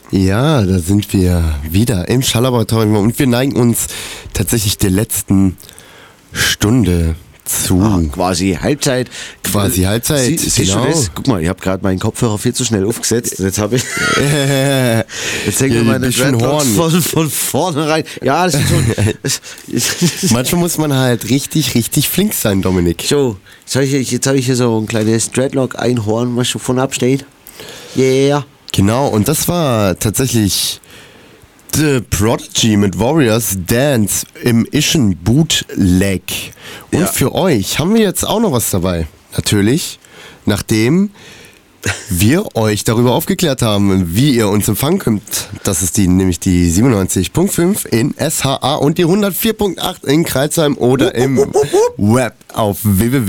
Ja, da sind wir wieder im Schalllaboratorium und wir neigen uns tatsächlich der letzten Stunde zu. Quasi Halbzeit. Quasi Halbzeit, Siehst du das? Guck mal, ich habe gerade meinen Kopfhörer viel zu schnell aufgesetzt. Jetzt habe ich. Jetzt hängt mir meine Dreadlocks von vorne rein. Ja, das ist schon. Manchmal muss man halt richtig flink sein, Dominik. So, jetzt habe ich hier so ein kleines Dreadlock-Einhorn, was schon von absteht. Yeah. Genau, und das war tatsächlich The Prodigy mit Warriors Dance im Ischen Bootleg. Und für euch haben wir jetzt auch noch was dabei. Natürlich, nachdem wir euch darüber aufgeklärt haben, wie ihr uns empfangen könnt. Das ist nämlich die 97.5 in SHA und die 104.8 in Crailsheim oder im Web auf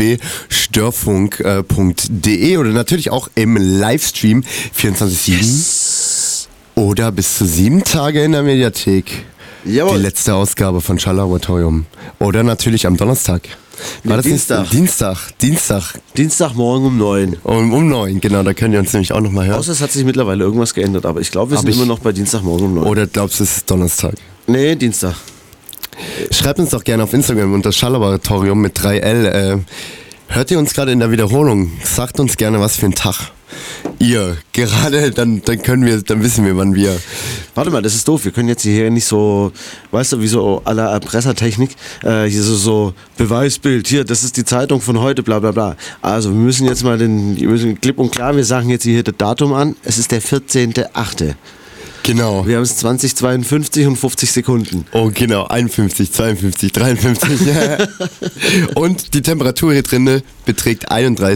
www.störfunk.de oder natürlich auch im Livestream 24/7 oder bis zu 7 Tage in der Mediathek. Jawohl. Die letzte Ausgabe von Schalllaboratorium. Oder natürlich am Donnerstag. War das Dienstag. Dienstagmorgen um 9. Um 9, genau, da könnt ihr uns nämlich auch nochmal hören. Außer es hat sich mittlerweile irgendwas geändert, aber ich glaube, wir sind immer noch bei Dienstagmorgen um 9. Oder glaubst du, es ist Donnerstag? Nee, Dienstag. Schreibt uns doch gerne auf Instagram unter Schalllaboratorium mit 3L. Hört ihr uns gerade in der Wiederholung? Sagt uns gerne, was für ein Tag ihr gerade, dann wissen wir, wann wir. Warte mal, das ist doof. Wir können jetzt hier nicht so, weißt du, wie so à la Erpressertechnik, hier so Beweisbild, hier, das ist die Zeitung von heute, bla bla bla. Also wir müssen jetzt mal klipp und klar, wir sagen jetzt hier das Datum an. Es ist der 14.8. Genau. Wir haben es 20:52 und 50 Sekunden. Oh genau, 51, 52, 53. Und die Temperatur hier drin beträgt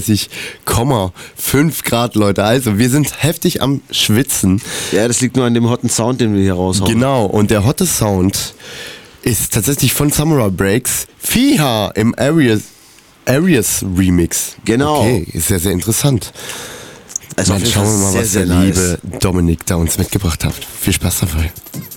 31,5 Grad, Leute. Also wir sind heftig am Schwitzen. Ja, das liegt nur an dem hotten Sound, den wir hier raushauen. Genau, und der hotte Sound ist tatsächlich von Samurai Breaks. Fiha im Arias Remix. Genau. Okay, ist sehr, sehr interessant. Also dann schauen wir mal, was der liebe Dominik da uns mitgebracht hat. Viel Spaß dabei.